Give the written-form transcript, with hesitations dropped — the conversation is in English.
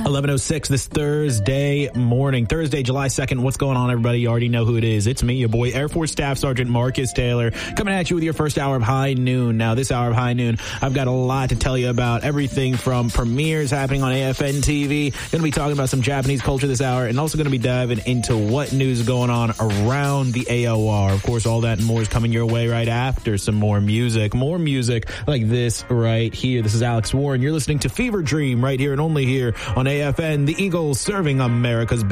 11:06 this Thursday morning. Thursday, July 2nd. What's going on, everybody? You already know who it is. It's me, your boy, Air Force Staff Sergeant Marcus Taylor, coming at you with your first hour of High Noon. Now, this hour of High Noon, I've got a lot to tell you about. Everything from premieres happening on AFN TV. Going to be talking about some Japanese culture this hour, and also going to be diving into what news is going on around the AOR. Of course, all that and more is coming your way right after some more music. More music like this right here. This is Alex Warren. You're listening to Fever Dream right here and only here on AFN, the Eagles serving America's